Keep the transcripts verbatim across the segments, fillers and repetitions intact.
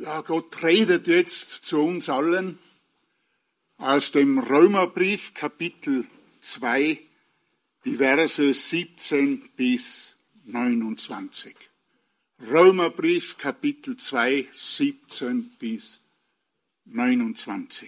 Ja, Gott redet jetzt zu uns allen aus dem Römerbrief, Kapitel zwei, die Verse siebzehn bis neunundzwanzig. Römerbrief, Kapitel zwei, siebzehn bis neunundzwanzig.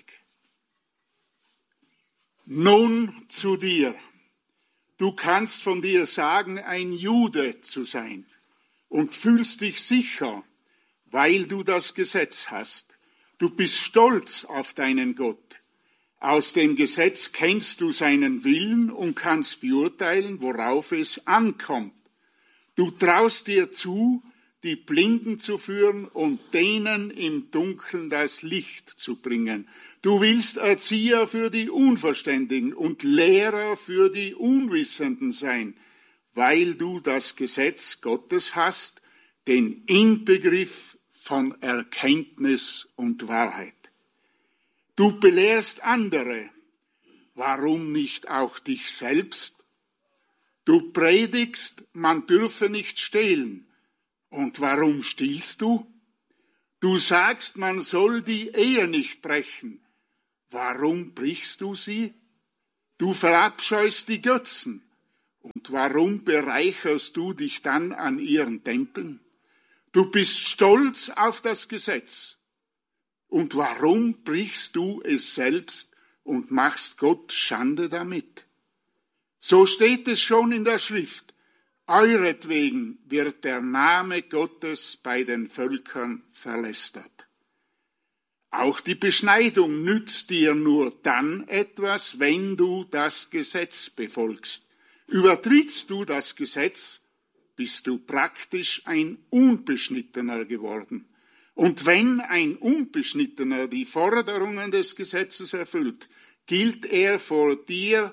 Nun zu dir. Du kannst von dir sagen, ein Jude zu sein und fühlst dich sicher, weil du das Gesetz hast. Du bist stolz auf deinen Gott. Aus dem Gesetz kennst du seinen Willen und kannst beurteilen, worauf es ankommt. Du traust dir zu, die Blinden zu führen und denen im Dunkeln das Licht zu bringen. Du willst Erzieher für die Unverständigen und Lehrer für die Unwissenden sein, weil du das Gesetz Gottes hast, den Inbegriff von Erkenntnis und Wahrheit. Du belehrst andere, warum nicht auch dich selbst? Du predigst, man dürfe nicht stehlen. Und warum stiehlst du? Du sagst, man soll die Ehe nicht brechen. Warum brichst du sie? Du verabscheust die Götzen. Und warum bereicherst du dich dann an ihren Tempeln? Du bist stolz auf das Gesetz. Und warum brichst du es selbst und machst Gott Schande damit? So steht es schon in der Schrift. Euretwegen wird der Name Gottes bei den Völkern verlästert. Auch die Beschneidung nützt dir nur dann etwas, wenn du das Gesetz befolgst. Übertrittst du das Gesetz, bist du praktisch ein Unbeschnittener geworden. Und wenn ein Unbeschnittener die Forderungen des Gesetzes erfüllt, gilt er vor dir,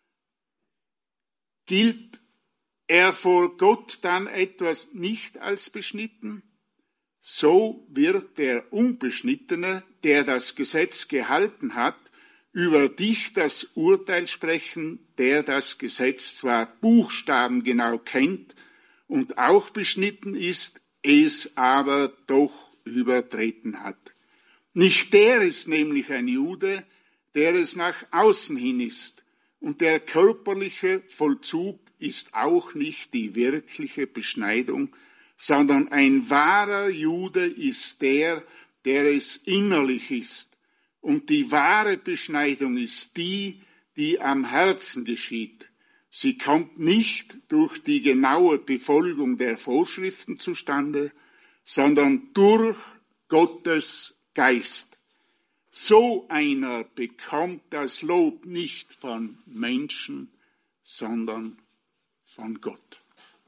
gilt er vor Gott dann etwas nicht als beschnitten? So wird der Unbeschnittene, der das Gesetz gehalten hat, über dich das Urteil sprechen, der das Gesetz zwar buchstabengenau kennt und auch beschnitten ist, es aber doch übertreten hat. Nicht der ist nämlich ein Jude, der es nach außen hin ist, und der körperliche Vollzug ist auch nicht die wirkliche Beschneidung, sondern ein wahrer Jude ist der, der es innerlich ist. Und die wahre Beschneidung ist die, die am Herzen geschieht. Sie kommt nicht durch die genaue Befolgung der Vorschriften zustande, sondern durch Gottes Geist. So einer bekommt das Lob nicht von Menschen, sondern von Gott.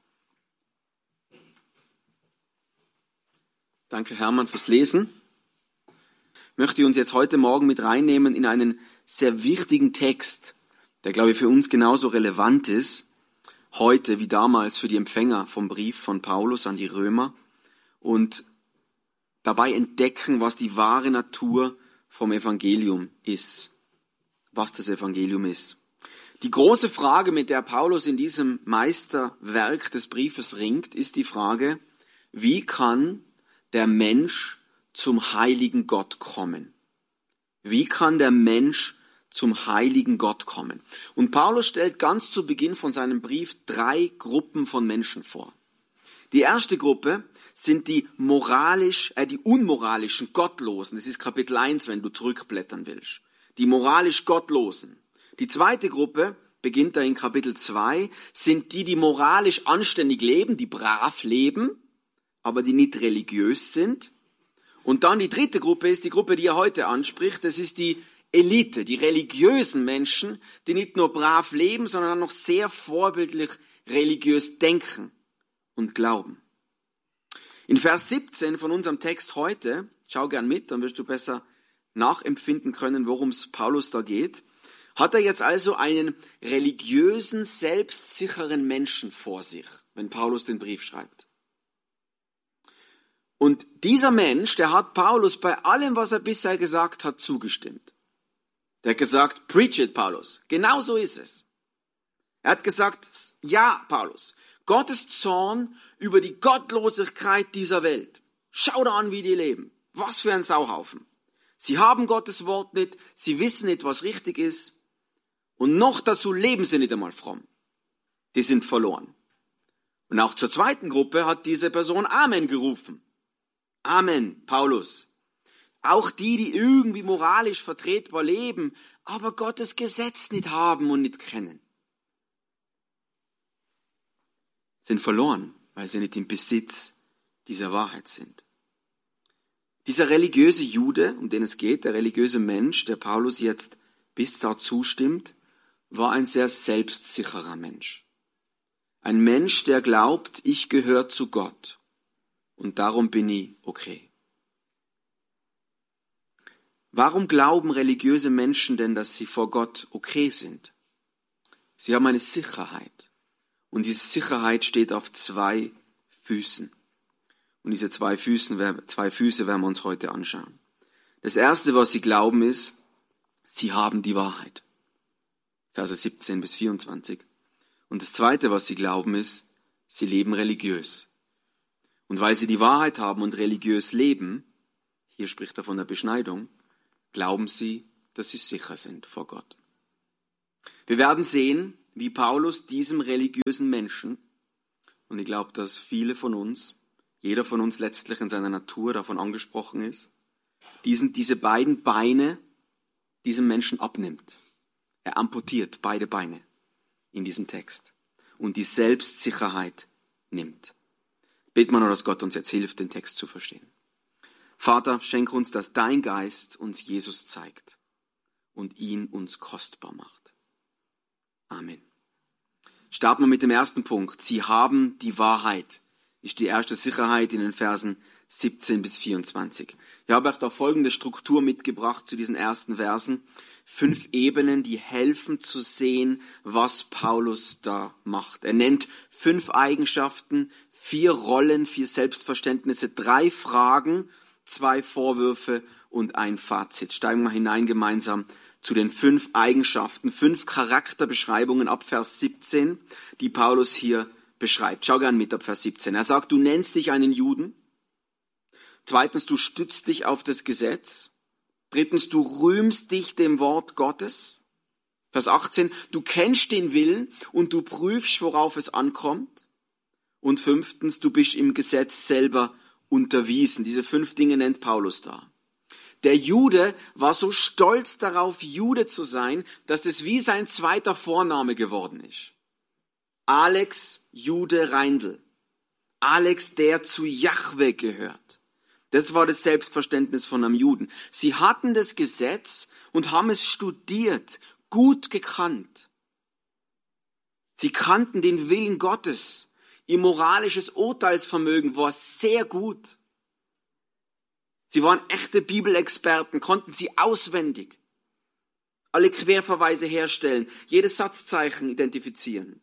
Danke, Hermann, fürs Lesen. Ich möchte uns jetzt heute Morgen mit reinnehmen in einen sehr wichtigen Text, der, glaube ich, für uns genauso relevant ist, heute wie damals für die Empfänger vom Brief von Paulus an die Römer, und dabei entdecken, was die wahre Natur vom Evangelium ist, was das Evangelium ist. Die große Frage, mit der Paulus in diesem Meisterwerk des Briefes ringt, ist die Frage, wie kann der Mensch zum heiligen Gott kommen? Wie kann der Mensch zum heiligen Gott kommen? Und Paulus stellt ganz zu Beginn von seinem Brief drei Gruppen von Menschen vor. Die erste Gruppe sind die moralisch, äh, die unmoralischen Gottlosen. Das ist Kapitel eins, wenn du zurückblättern willst. Die moralisch Gottlosen. Die zweite Gruppe, beginnt da in Kapitel zwei, sind die, die moralisch anständig leben, die brav leben, aber die nicht religiös sind. Und dann die dritte Gruppe ist die Gruppe, die er heute anspricht. Das ist die Elite, die religiösen Menschen, die nicht nur brav leben, sondern auch noch sehr vorbildlich religiös denken und glauben. In Vers siebzehn von unserem Text heute, schau gern mit, dann wirst du besser nachempfinden können, worum es Paulus da geht, hat er jetzt also einen religiösen, selbstsicheren Menschen vor sich, wenn Paulus den Brief schreibt. Und dieser Mensch, der hat Paulus bei allem, was er bisher gesagt hat, zugestimmt. Der hat gesagt, preach it, Paulus. Genau so ist es. Er hat gesagt, ja, Paulus, Gottes Zorn über die Gottlosigkeit dieser Welt. Schau da an, wie die leben. Was für ein Sauhaufen. Sie haben Gottes Wort nicht, sie wissen nicht, was richtig ist und noch dazu leben sie nicht einmal fromm. Die sind verloren. Und auch zur zweiten Gruppe hat diese Person Amen gerufen. Amen, Paulus. Auch die, die irgendwie moralisch vertretbar leben, aber Gottes Gesetz nicht haben und nicht kennen, sind verloren, weil sie nicht im Besitz dieser Wahrheit sind. Dieser religiöse Jude, um den es geht, der religiöse Mensch, der Paulus jetzt bis da zustimmt, war ein sehr selbstsicherer Mensch. Ein Mensch, der glaubt, ich gehöre zu Gott und darum bin ich okay. Warum glauben religiöse Menschen denn, dass sie vor Gott okay sind? Sie haben eine Sicherheit. Und diese Sicherheit steht auf zwei Füßen. Und diese zwei, Füßen, zwei Füße werden wir uns heute anschauen. Das erste, was sie glauben, ist, sie haben die Wahrheit. Verse siebzehn bis vierundzwanzig. Und das zweite, was sie glauben, ist, sie leben religiös. Und weil sie die Wahrheit haben und religiös leben, hier spricht er von der Beschneidung, glauben sie, dass sie sicher sind vor Gott. Wir werden sehen, wie Paulus diesem religiösen Menschen, und ich glaube, dass viele von uns, jeder von uns letztlich in seiner Natur davon angesprochen ist, diesen, diese beiden Beine diesem Menschen abnimmt. Er amputiert beide Beine in diesem Text und die Selbstsicherheit nimmt. Beten wir nur, dass Gott uns jetzt hilft, den Text zu verstehen. Vater, schenk uns, dass dein Geist uns Jesus zeigt und ihn uns kostbar macht. Amen. Starten wir mit dem ersten Punkt. Sie haben die Wahrheit. Ist die erste Sicherheit in den Versen siebzehn bis vierundzwanzig. Ich habe euch da folgende Struktur mitgebracht zu diesen ersten Versen. Fünf Ebenen, die helfen zu sehen, was Paulus da macht. Er nennt fünf Eigenschaften, vier Rollen, vier Selbstverständnisse, drei Fragen, zwei Vorwürfe und ein Fazit. Steigen wir hinein gemeinsam zu den fünf Eigenschaften, fünf Charakterbeschreibungen ab Vers siebzehn, die Paulus hier beschreibt. Schau gern mit ab Vers siebzehn. Er sagt, du nennst dich einen Juden. Zweitens, du stützt dich auf das Gesetz. Drittens, du rühmst dich dem Wort Gottes. Vers achtzehn, du kennst den Willen und du prüfst, worauf es ankommt. Und fünftens, du bist im Gesetz selber unterwiesen. Diese fünf Dinge nennt Paulus da. Der Jude war so stolz darauf, Jude zu sein, dass das wie sein zweiter Vorname geworden ist. Alex Jude Reindl. Alex, der zu Jahwe gehört. Das war das Selbstverständnis von einem Juden. Sie hatten das Gesetz und haben es studiert, gut gekannt. Sie kannten den Willen Gottes. Ihr moralisches Urteilsvermögen war sehr gut. Sie waren echte Bibelexperten, konnten sie auswendig alle Querverweise herstellen, jedes Satzzeichen identifizieren.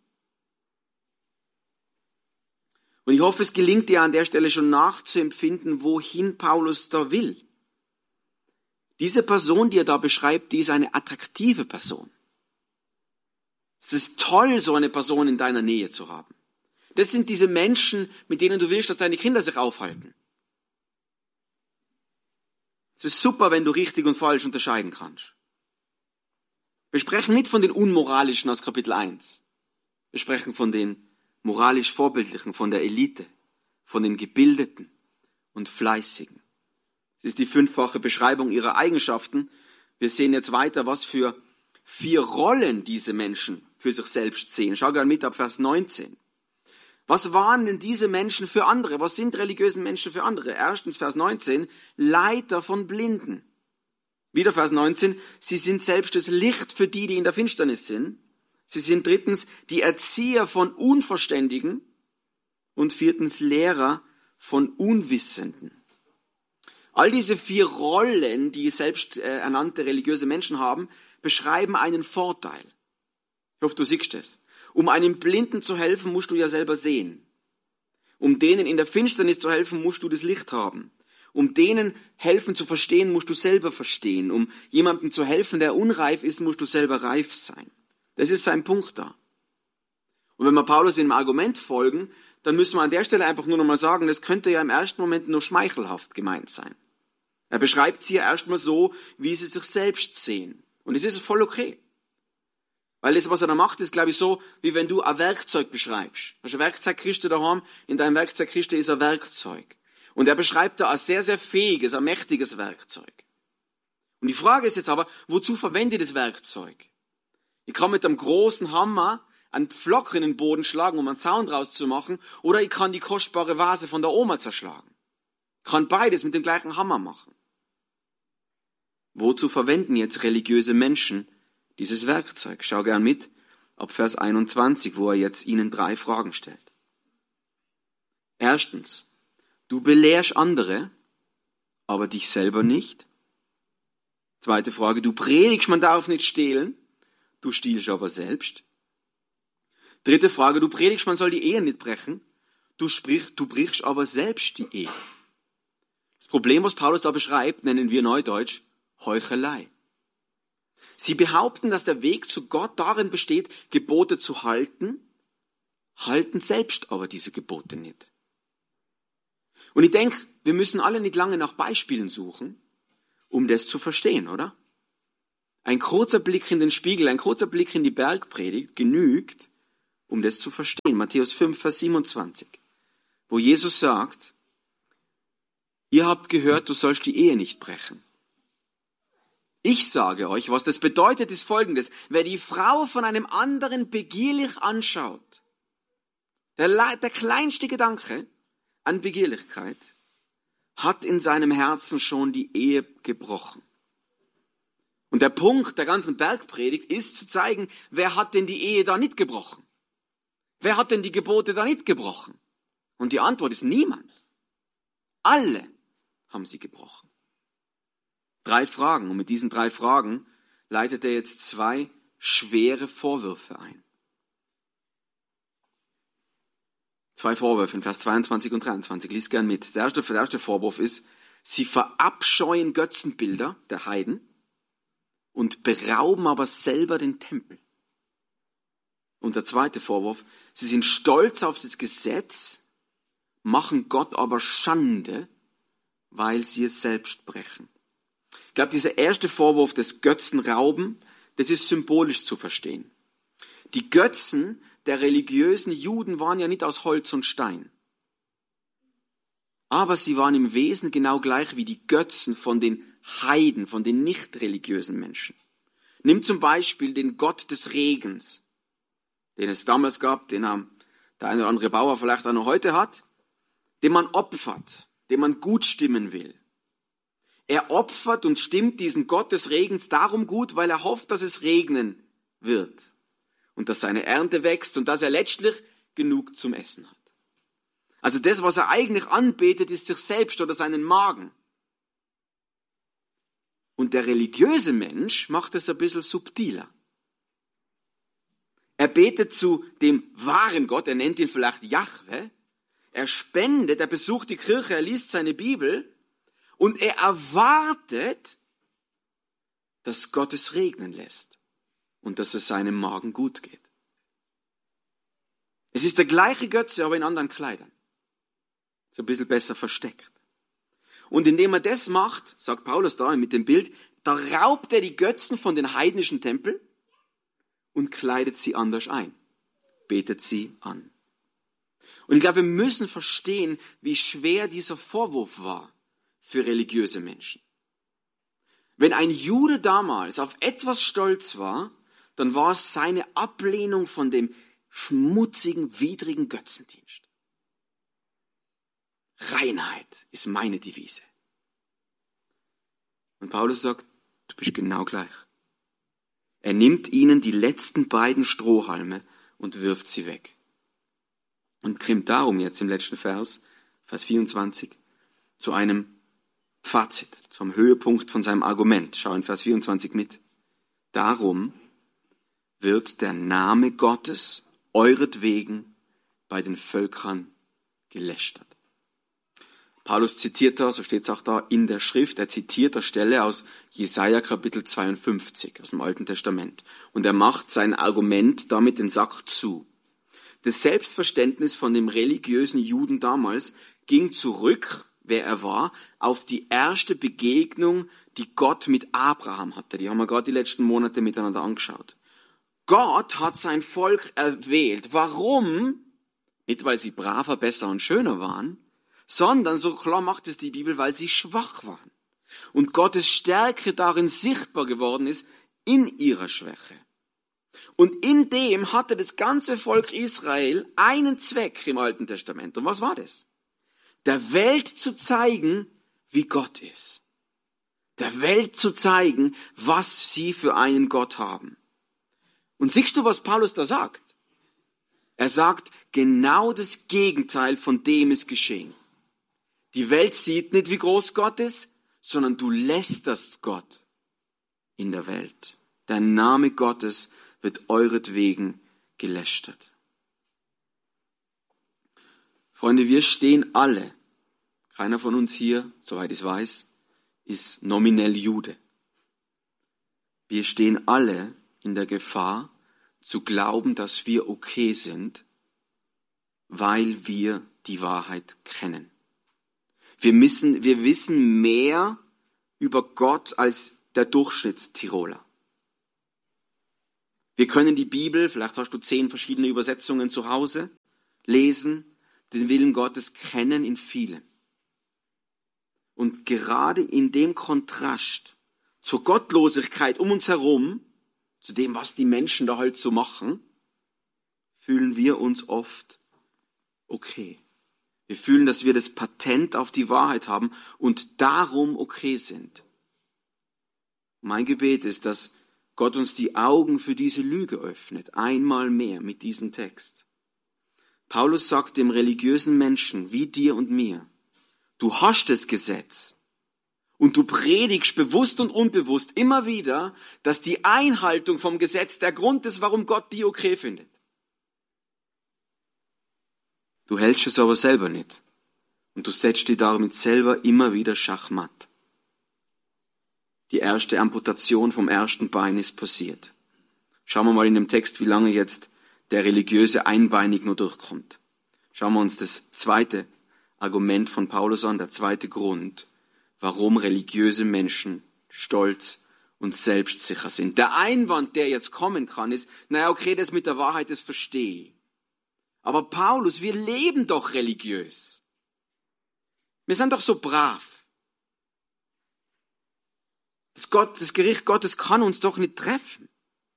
Und ich hoffe, es gelingt dir an der Stelle schon nachzuempfinden, wohin Paulus da will. Diese Person, die er da beschreibt, die ist eine attraktive Person. Es ist toll, so eine Person in deiner Nähe zu haben. Das sind diese Menschen, mit denen du willst, dass deine Kinder sich aufhalten. Es ist super, wenn du richtig und falsch unterscheiden kannst. Wir sprechen nicht von den Unmoralischen aus Kapitel eins. Wir sprechen von den moralisch Vorbildlichen, von der Elite, von den Gebildeten und Fleißigen. Es ist die fünffache Beschreibung ihrer Eigenschaften. Wir sehen jetzt weiter, was für vier Rollen diese Menschen für sich selbst sehen. Schau gerne mit ab Vers neunzehn. Was waren denn diese Menschen für andere? Was sind religiösen Menschen für andere? Erstens Vers neunzehn, Leiter von Blinden. Wieder Vers neunzehn, sie sind selbst das Licht für die, die in der Finsternis sind. Sie sind drittens die Erzieher von Unverständigen und viertens Lehrer von Unwissenden. All diese vier Rollen, die selbst äh, ernannte religiöse Menschen haben, beschreiben einen Vorteil. Ich hoffe, du siehst es. Um einem Blinden zu helfen, musst du ja selber sehen. Um denen in der Finsternis zu helfen, musst du das Licht haben. Um denen helfen zu verstehen, musst du selber verstehen. Um jemandem zu helfen, der unreif ist, musst du selber reif sein. Das ist sein Punkt da. Und wenn wir Paulus in dem Argument folgen, dann müssen wir an der Stelle einfach nur noch mal sagen, das könnte ja im ersten Moment nur schmeichelhaft gemeint sein. Er beschreibt sie ja erstmal so, wie sie sich selbst sehen. Und es ist voll okay. Weil das, was er da macht, ist, glaube ich, so, wie wenn du ein Werkzeug beschreibst. Hast du eine Werkzeugkiste daheim? In deinem Werkzeugkiste ist ein Werkzeug. Und er beschreibt da ein sehr, sehr fähiges, ein mächtiges Werkzeug. Und die Frage ist jetzt aber, wozu verwende ich das Werkzeug? Ich kann mit einem großen Hammer einen Pflock in den Boden schlagen, um einen Zaun draus zu machen, oder ich kann die kostbare Vase von der Oma zerschlagen. Ich kann beides mit dem gleichen Hammer machen. Wozu verwenden jetzt religiöse Menschen dieses Werkzeug? Schau gern mit, ab Vers einundzwanzig, wo er jetzt ihnen drei Fragen stellt. Erstens, du belehrst andere, aber dich selber nicht. Zweite Frage, du predigst, man darf nicht stehlen, du stiehlst aber selbst. Dritte Frage, du predigst, man soll die Ehe nicht brechen, du, sprich, du brichst aber selbst die Ehe. Das Problem, was Paulus da beschreibt, nennen wir neudeutsch Heuchelei. Sie behaupten, dass der Weg zu Gott darin besteht, Gebote zu halten, halten selbst aber diese Gebote nicht. Und ich denke, wir müssen alle nicht lange nach Beispielen suchen, um das zu verstehen, oder? Ein kurzer Blick in den Spiegel, ein kurzer Blick in die Bergpredigt genügt, um das zu verstehen. Matthäus fünf, Vers siebenundzwanzig, wo Jesus sagt, ihr habt gehört, du sollst die Ehe nicht brechen. Ich sage euch, was das bedeutet, ist Folgendes. Wer die Frau von einem anderen begierlich anschaut, der, der kleinste Gedanke an Begehrlichkeit, hat in seinem Herzen schon die Ehe gebrochen. Und der Punkt der ganzen Bergpredigt ist zu zeigen, wer hat denn die Ehe da nicht gebrochen? Wer hat denn die Gebote da nicht gebrochen? Und die Antwort ist niemand. Alle haben sie gebrochen. Drei Fragen. Und mit diesen drei Fragen leitet er jetzt zwei schwere Vorwürfe ein. Zwei Vorwürfe in Vers zweiundzwanzig und dreiundzwanzig. Lies gern mit. Der erste, der erste Vorwurf ist, sie verabscheuen Götzenbilder der Heiden und berauben aber selber den Tempel. Und der zweite Vorwurf, sie sind stolz auf das Gesetz, machen Gott aber Schande, weil sie es selbst brechen. Ich glaube, dieser erste Vorwurf des Götzenrauben, das ist symbolisch zu verstehen. Die Götzen der religiösen Juden waren ja nicht aus Holz und Stein. Aber sie waren im Wesen genau gleich wie die Götzen von den Heiden, von den nicht religiösen Menschen. Nimm zum Beispiel den Gott des Regens, den es damals gab, den der eine oder andere Bauer vielleicht auch noch heute hat, den man opfert, den man gut stimmen will. Er opfert und stimmt diesen Gott des Regens darum gut, weil er hofft, dass es regnen wird und dass seine Ernte wächst und dass er letztlich genug zum Essen hat. Also das, was er eigentlich anbetet, ist sich selbst oder seinen Magen. Und der religiöse Mensch macht es ein bisschen subtiler. Er betet zu dem wahren Gott, er nennt ihn vielleicht Jahwe, er spendet, er besucht die Kirche, er liest seine Bibel und er erwartet, dass Gott es regnen lässt und dass es seinem Magen gut geht. Es ist der gleiche Götze, aber in anderen Kleidern. So ein bisschen besser versteckt. Und indem er das macht, sagt Paulus da mit dem Bild, da raubt er die Götzen von den heidnischen Tempeln und kleidet sie anders ein, betet sie an. Und ich glaube, wir müssen verstehen, wie schwer dieser Vorwurf war für religiöse Menschen. Wenn ein Jude damals auf etwas stolz war, dann war es seine Ablehnung von dem schmutzigen, widrigen Götzendienst. Reinheit ist meine Devise. Und Paulus sagt, du bist genau gleich. Er nimmt ihnen die letzten beiden Strohhalme und wirft sie weg. Und kommt darum jetzt im letzten Vers, Vers vierundzwanzig, zu einem Fazit, zum Höhepunkt von seinem Argument. Schau in Vers vierundzwanzig mit. Darum wird der Name Gottes euretwegen bei den Völkern gelästert. Paulus zitiert da, so steht es auch da in der Schrift, er zitiert eine Stelle aus Jesaja Kapitel zweiundfünfzig aus dem Alten Testament. Und er macht sein Argument damit den Sack zu. Das Selbstverständnis von dem religiösen Juden damals ging zurück, wer er war, auf die erste Begegnung, die Gott mit Abraham hatte. Die haben wir gerade die letzten Monate miteinander angeschaut. Gott hat sein Volk erwählt. Warum? Nicht, weil sie braver, besser und schöner waren, sondern, so klar macht es die Bibel, weil sie schwach waren. Und Gottes Stärke darin sichtbar geworden ist, in ihrer Schwäche. Und in dem hatte das ganze Volk Israel einen Zweck im Alten Testament. Und was war das? Der Welt zu zeigen, wie Gott ist. Der Welt zu zeigen, was sie für einen Gott haben. Und siehst du, was Paulus da sagt? Er sagt, genau das Gegenteil von dem ist geschehen. Die Welt sieht nicht, wie groß Gott ist, sondern du lästerst Gott in der Welt. Der Name Gottes wird euretwegen gelästert. Freunde, wir stehen alle, keiner von uns hier, soweit ich weiß, ist nominell Jude. Wir stehen alle in der Gefahr, zu glauben, dass wir okay sind, weil wir die Wahrheit kennen. Wir müssen, wir wissen mehr über Gott als der Durchschnittstiroler. Wir können die Bibel, vielleicht hast du zehn verschiedene Übersetzungen zu Hause, lesen, den Willen Gottes kennen in vielen. Und gerade in dem Kontrast zur Gottlosigkeit um uns herum, zu dem, was die Menschen da halt so machen, fühlen wir uns oft okay. Wir fühlen, dass wir das Patent auf die Wahrheit haben und darum okay sind. Mein Gebet ist, dass Gott uns die Augen für diese Lüge öffnet, einmal mehr mit diesem Text. Paulus sagt dem religiösen Menschen wie dir und mir, du hast das Gesetz und du predigst bewusst und unbewusst immer wieder, dass die Einhaltung vom Gesetz der Grund ist, warum Gott die okay findet. Du hältst es aber selber nicht und du setzt dich damit selber immer wieder schachmatt. Die erste Amputation vom ersten Bein ist passiert. Schauen wir mal in dem Text, wie lange jetzt der religiöse Einbeinig nur durchkommt. Schauen wir uns das zweite Argument von Paulus an, der zweite Grund, warum religiöse Menschen stolz und selbstsicher sind. Der Einwand, der jetzt kommen kann, ist, naja, okay, das mit der Wahrheit, das verstehe ich. Aber Paulus, wir leben doch religiös. Wir sind doch so brav. Das, Gott, das Gericht Gottes kann uns doch nicht treffen.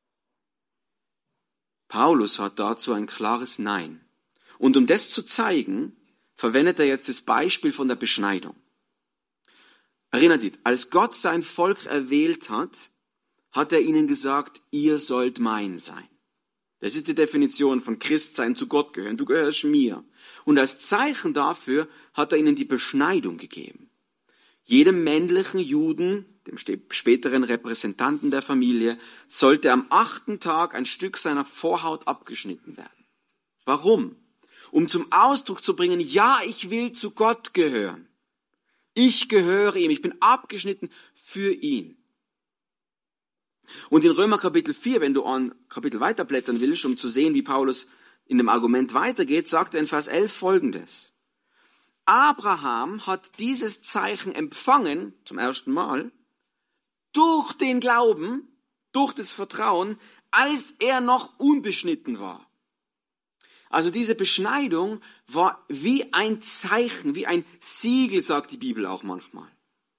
Paulus hat dazu ein klares Nein. Und um das zu zeigen, verwendet er jetzt das Beispiel von der Beschneidung. Erinnert dich, als Gott sein Volk erwählt hat, hat er ihnen gesagt, ihr sollt mein sein. Das ist die Definition von Christsein, zu Gott gehören. Du gehörst mir. Und als Zeichen dafür hat er ihnen die Beschneidung gegeben. Jedem männlichen Juden, dem späteren Repräsentanten der Familie, sollte am achten Tag ein Stück seiner Vorhaut abgeschnitten werden. Warum? Um zum Ausdruck zu bringen, ja, ich will zu Gott gehören. Ich gehöre ihm, ich bin abgeschnitten für ihn. Und in Römer Kapitel vier, wenn du ein Kapitel weiterblättern willst, um zu sehen, wie Paulus in dem Argument weitergeht, sagt er in Vers elf Folgendes. Abraham hat dieses Zeichen empfangen, zum ersten Mal, durch den Glauben, durch das Vertrauen, als er noch unbeschnitten war. Also diese Beschneidung war wie ein Zeichen, wie ein Siegel, sagt die Bibel auch manchmal.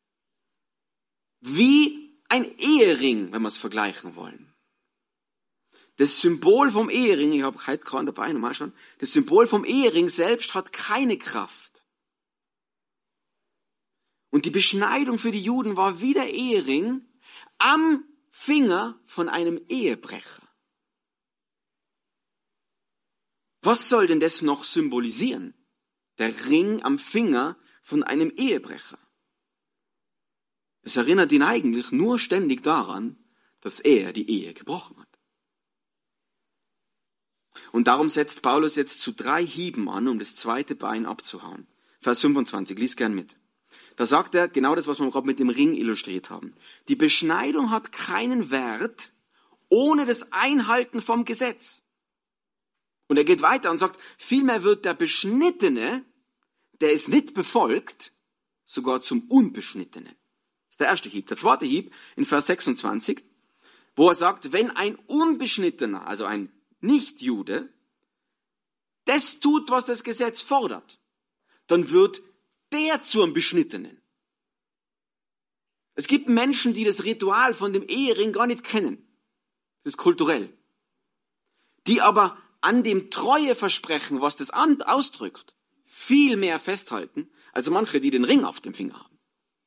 Wie ein Ehering, wenn wir es vergleichen wollen. Das Symbol vom Ehering, ich habe heute gerade dabei, nochmal schon, das Symbol vom Ehering selbst hat keine Kraft. Und die Beschneidung für die Juden war wie der Ehering am Finger von einem Ehebrecher. Was soll denn das noch symbolisieren? Der Ring am Finger von einem Ehebrecher. Es erinnert ihn eigentlich nur ständig daran, dass er die Ehe gebrochen hat. Und darum setzt Paulus jetzt zu drei Hieben an, um das zweite Bein abzuhauen. Vers fünfundzwanzig, lies gern mit. Da sagt er genau das, was wir gerade mit dem Ring illustriert haben. Die Beschneidung hat keinen Wert ohne das Einhalten vom Gesetz. Und er geht weiter und sagt, vielmehr wird der Beschnittene, der es nicht befolgt, sogar zum Unbeschnittenen. Das ist der erste Hieb. Der zweite Hieb in Vers sechsundzwanzig, wo er sagt, wenn ein Unbeschnittener, also ein Nichtjude, das tut, was das Gesetz fordert, dann wird der zum Beschnittenen. Es gibt Menschen, die das Ritual von dem Ehering gar nicht kennen. Das ist kulturell. Die aber an dem Treueversprechen, was das ausdrückt, viel mehr festhalten, als manche, die den Ring auf dem Finger haben.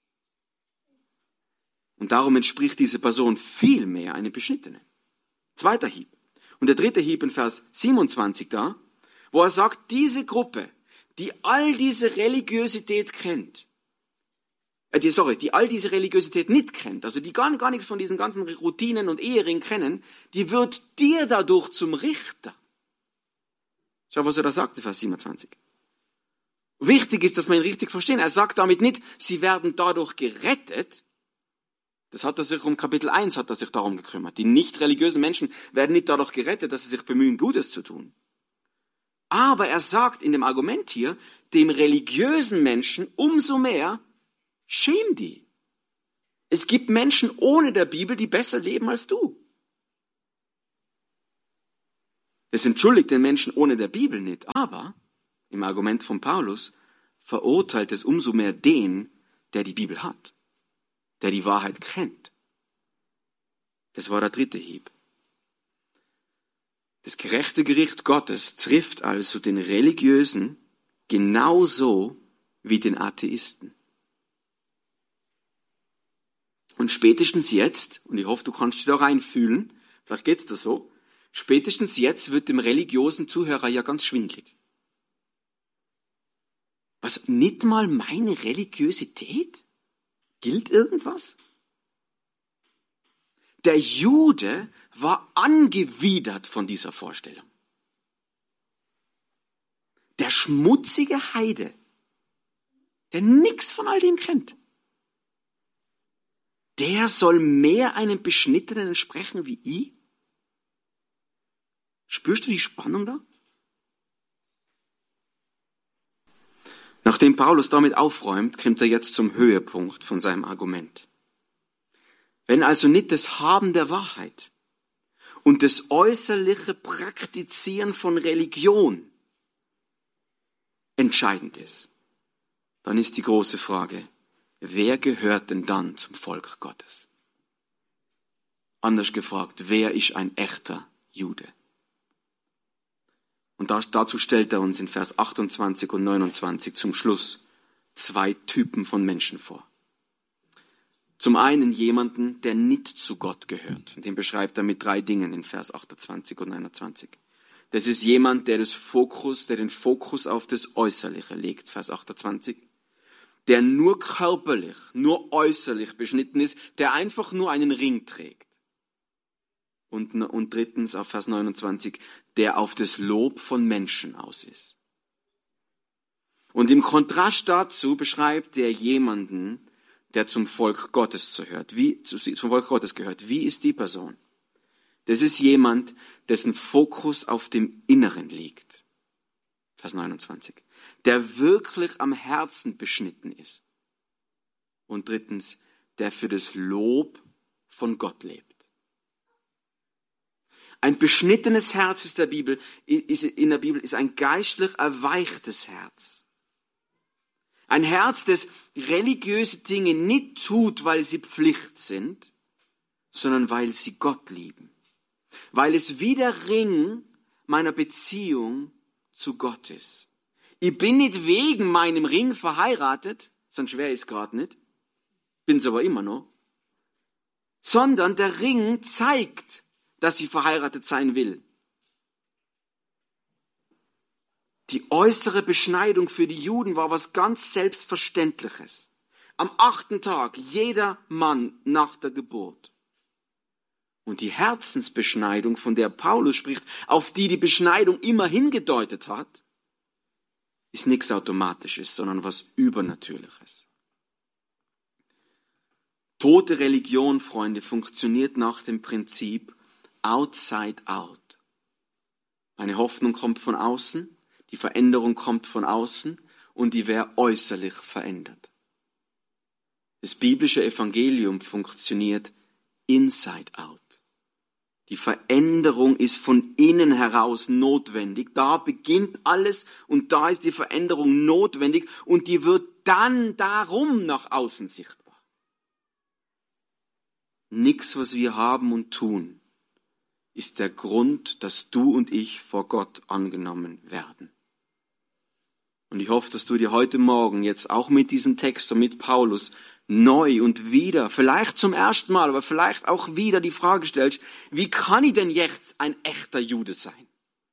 Und darum entspricht diese Person viel mehr einem Beschnittenen. Zweiter Hieb. Und der dritte Hieb in Vers siebenundzwanzig da, wo er sagt, diese Gruppe, die all diese Religiosität kennt, äh, die, sorry, die all diese Religiosität nicht kennt, also die gar, gar nichts von diesen ganzen Routinen und Ehering kennen, die wird dir dadurch zum Richter. Schau, was er da sagt, Vers siebenundzwanzig. Wichtig ist, dass wir ihn richtig verstehen. Er sagt damit nicht, sie werden dadurch gerettet. Das hat er sich um Kapitel eins hat er sich darum gekümmert. Die nicht religiösen Menschen werden nicht dadurch gerettet, dass sie sich bemühen, Gutes zu tun. Aber er sagt in dem Argument hier, dem religiösen Menschen umso mehr, schäm die. Es gibt Menschen ohne der Bibel, die besser leben als du. Es entschuldigt den Menschen ohne der Bibel nicht, aber im Argument von Paulus verurteilt es umso mehr den, der die Bibel hat, der die Wahrheit kennt. Das war der dritte Hieb. Das gerechte Gericht Gottes trifft also den Religiösen genauso wie den Atheisten. Und spätestens jetzt, und ich hoffe, du kannst dich da reinfühlen, vielleicht geht's da so, spätestens jetzt wird dem religiösen Zuhörer ja ganz schwindlig. Was, nicht mal meine Religiosität? Gilt irgendwas? Der Jude war angewidert von dieser Vorstellung. Der schmutzige Heide, der nichts von all dem kennt, der soll mehr einem Beschnittenen entsprechen wie ich? Spürst du die Spannung da? Nachdem Paulus damit aufräumt, kommt er jetzt zum Höhepunkt von seinem Argument. Wenn also nicht das Haben der Wahrheit und das äußerliche Praktizieren von Religion entscheidend ist, dann ist die große Frage, wer gehört denn dann zum Volk Gottes? Anders gefragt, wer ist ein echter Jude? Und dazu stellt er uns in Vers achtundzwanzig und neunundzwanzig zum Schluss zwei Typen von Menschen vor. Zum einen jemanden, der nicht zu Gott gehört. Und den beschreibt er mit drei Dingen in Vers achtundzwanzig und neunundzwanzig. Das ist jemand, der das Fokus, der den Fokus auf das Äußerliche legt, Vers achtundzwanzig. Der nur körperlich, nur äußerlich beschnitten ist, der einfach nur einen Ring trägt. Und, und drittens auf Vers neunundzwanzig, der auf das Lob von Menschen aus ist. Und im Kontrast dazu beschreibt er jemanden, der zum Volk Gottes gehört. Wie, zum Volk Gottes gehört. Wie ist die Person? Das ist jemand, dessen Fokus auf dem Inneren liegt. Vers neunundzwanzig. Der wirklich am Herzen beschnitten ist. Und drittens, der für das Lob von Gott lebt. Ein beschnittenes Herz ist der Bibel, ist in der Bibel ist ein geistlich erweichtes Herz. Ein Herz, das religiöse Dinge nicht tut, weil sie Pflicht sind, sondern weil sie Gott lieben. Weil es wie der Ring meiner Beziehung zu Gott ist. Ich bin nicht wegen meinem Ring verheiratet, sonst wäre ich es gerade nicht, bin es aber immer noch, sondern der Ring zeigt, dass sie verheiratet sein will. Die äußere Beschneidung für die Juden war was ganz Selbstverständliches. Am achten Tag, jeder Mann nach der Geburt. Und die Herzensbeschneidung, von der Paulus spricht, auf die die Beschneidung immer hingedeutet hat, ist nichts Automatisches, sondern was Übernatürliches. Tote Religion, Freunde, funktioniert nach dem Prinzip outside out. Meine Hoffnung kommt von außen, die Veränderung kommt von außen und die wäre äußerlich verändert. Das biblische Evangelium funktioniert inside out. Die Veränderung ist von innen heraus notwendig. Da beginnt alles und da ist die Veränderung notwendig und die wird dann darum nach außen sichtbar. Nichts, was wir haben und tun, ist der Grund, dass du und ich vor Gott angenommen werden. Und ich hoffe, dass du dir heute Morgen jetzt auch mit diesem Text und mit Paulus neu und wieder, vielleicht zum ersten Mal, aber vielleicht auch wieder die Frage stellst, wie kann ich denn jetzt ein echter Jude sein?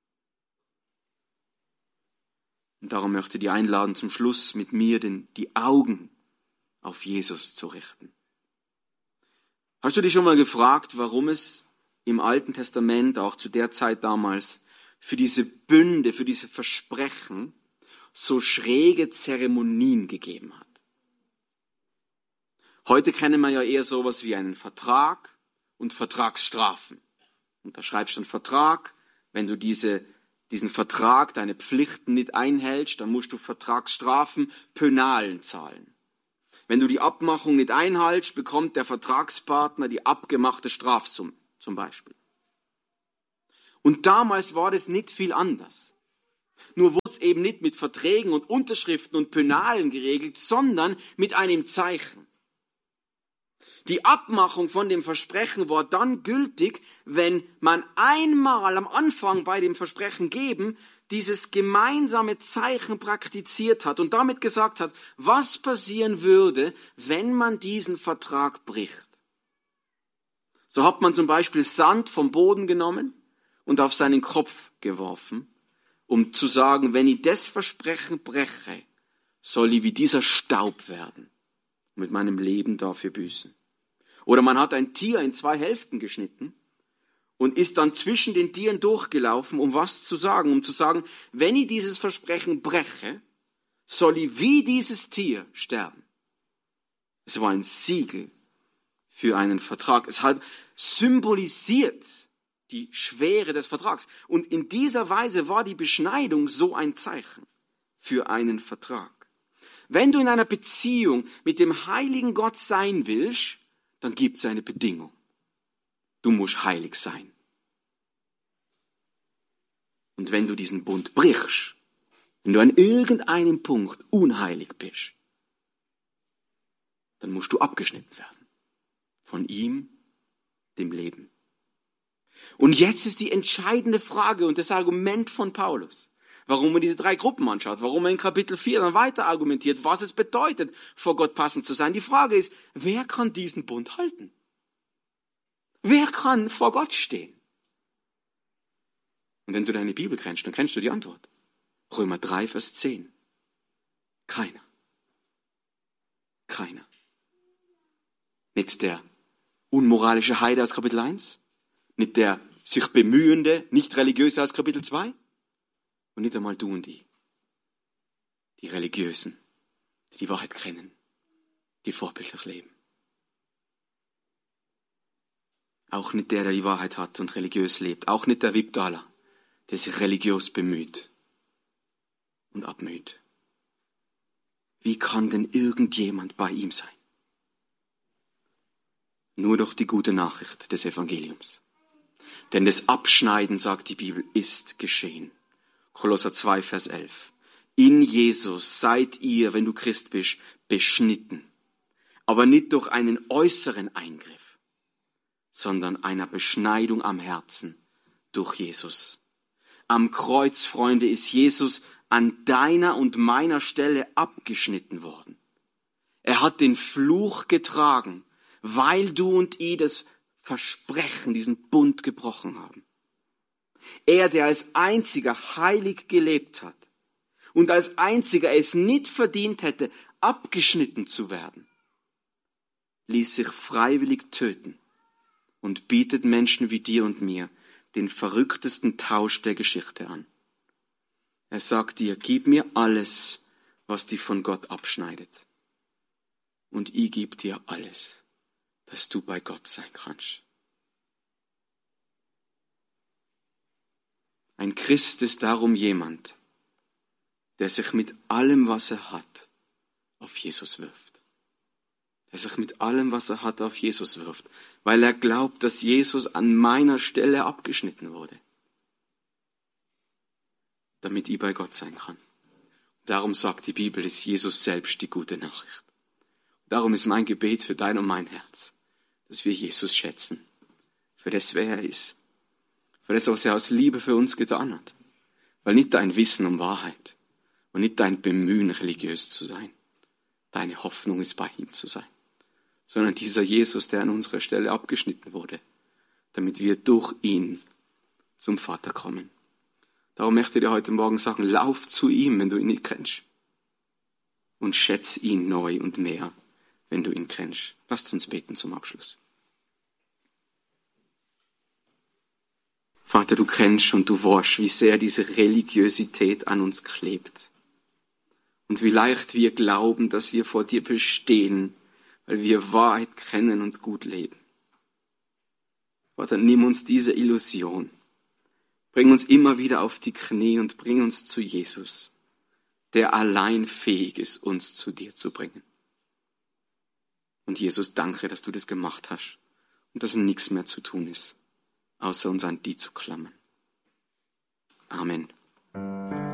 Und darum möchte ich dich einladen, zum Schluss mit mir den, die Augen auf Jesus zu richten. Hast du dich schon mal gefragt, warum es im Alten Testament, auch zu der Zeit damals, für diese Bünde, für diese Versprechen so schräge Zeremonien gegeben hat? Heute kennen wir ja eher sowas wie einen Vertrag und Vertragsstrafen. Unterschreibst einen Vertrag, wenn du diese, diesen Vertrag, deine Pflichten nicht einhältst, dann musst du Vertragsstrafen, Penalen zahlen. Wenn du die Abmachung nicht einhältst, bekommt der Vertragspartner die abgemachte Strafsumme, zum Beispiel. Und damals war das nicht viel anders. Nur wurde es eben nicht mit Verträgen und Unterschriften und Penalen geregelt, sondern mit einem Zeichen. Die Abmachung von dem Versprechen war dann gültig, wenn man einmal am Anfang bei dem Versprechen geben dieses gemeinsame Zeichen praktiziert hat und damit gesagt hat, was passieren würde, wenn man diesen Vertrag bricht. So hat man zum Beispiel Sand vom Boden genommen und auf seinen Kopf geworfen, um zu sagen, wenn ich das Versprechen breche, soll ich wie dieser Staub werden und mit meinem Leben dafür büßen. Oder man hat ein Tier in zwei Hälften geschnitten und ist dann zwischen den Tieren durchgelaufen, um was zu sagen, um zu sagen, wenn ich dieses Versprechen breche, soll ich wie dieses Tier sterben. Es war ein Siegel für einen Vertrag. Es hat symbolisiert die Schwere des Vertrags. Und in dieser Weise war die Beschneidung so ein Zeichen für einen Vertrag. Wenn du in einer Beziehung mit dem heiligen Gott sein willst, dann gibt es eine Bedingung. Du musst heilig sein. Und wenn du diesen Bund brichst, wenn du an irgendeinem Punkt unheilig bist, dann musst du abgeschnitten werden. Von ihm, dem Leben. Und jetzt ist die entscheidende Frage und das Argument von Paulus, warum er diese drei Gruppen anschaut, warum er in Kapitel vier dann weiter argumentiert, was es bedeutet, vor Gott passend zu sein. Die Frage ist, wer kann diesen Bund halten? Wer kann vor Gott stehen? Und wenn du deine Bibel kennst, dann kennst du die Antwort. Römer drei, Vers zehn. Keiner. Keiner. Nicht der unmoralische Heide aus Kapitel eins, nicht der sich bemühende, nicht religiöse aus Kapitel zwei und nicht einmal du und die. Die Religiösen, die die Wahrheit kennen, die vorbildlich leben. Auch nicht der, der die Wahrheit hat und religiös lebt. Auch nicht der Wipptaler, der sich religiös bemüht und abmüht. Wie kann denn irgendjemand bei ihm sein? Nur durch die gute Nachricht des Evangeliums. Denn das Abschneiden, sagt die Bibel, ist geschehen. Kolosser zwei, Vers elf. In Jesus seid ihr, wenn du Christ bist, beschnitten. Aber nicht durch einen äußeren Eingriff, sondern einer Beschneidung am Herzen durch Jesus. Am Kreuz, Freunde, ist Jesus an deiner und meiner Stelle abgeschnitten worden. Er hat den Fluch getragen, weil du und ich das Versprechen, diesen Bund gebrochen haben. Er, der als einziger heilig gelebt hat und als einziger es nicht verdient hätte, abgeschnitten zu werden, ließ sich freiwillig töten und bietet Menschen wie dir und mir den verrücktesten Tausch der Geschichte an. Er sagt dir, gib mir alles, was dich von Gott abschneidet. Und ich gebe dir alles, dass du bei Gott sein kannst. Ein Christ ist darum jemand, der sich mit allem, was er hat, auf Jesus wirft. der sich mit allem, was er hat, auf Jesus wirft, weil er glaubt, dass Jesus an meiner Stelle abgeschnitten wurde, damit ich bei Gott sein kann. Darum sagt die Bibel, ist Jesus selbst die gute Nachricht. Darum ist mein Gebet für dein und mein Herz, dass wir Jesus schätzen, für das, wer er ist, für das, was er aus Liebe für uns getan hat. Weil nicht dein Wissen um Wahrheit und nicht dein Bemühen, religiös zu sein, deine Hoffnung ist, bei ihm zu sein, sondern dieser Jesus, der an unserer Stelle abgeschnitten wurde, damit wir durch ihn zum Vater kommen. Darum möchte ich dir heute Morgen sagen, lauf zu ihm, wenn du ihn nicht kennst. Und schätz ihn neu und mehr, wenn du ihn kennst. Lasst uns beten zum Abschluss. Vater, du kennst und du weißt, wie sehr diese Religiosität an uns klebt. Und wie leicht wir glauben, dass wir vor dir bestehen, weil wir Wahrheit kennen und gut leben. Vater, nimm uns diese Illusion. Bring uns immer wieder auf die Knie und bring uns zu Jesus, der allein fähig ist, uns zu dir zu bringen. Und Jesus, danke, dass du das gemacht hast und dass nichts mehr zu tun ist, außer uns an die zu klammern. Amen.